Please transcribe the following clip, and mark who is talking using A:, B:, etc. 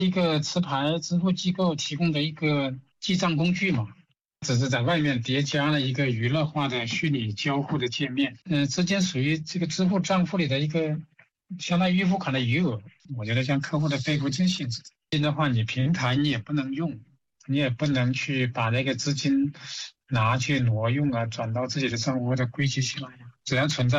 A: 一个持牌支付机构提供的一个记账工具嘛，只是在外面叠加了一个娱乐化的虚拟交互的界面，之间属于这个支付账户里的一个相当于预付款的余额。我觉得像客户的备不金性质的话，你平台你也不能用，你也不能去把那个资金拿去挪用啊，转到自己的账户或者归集起来呀，只要存在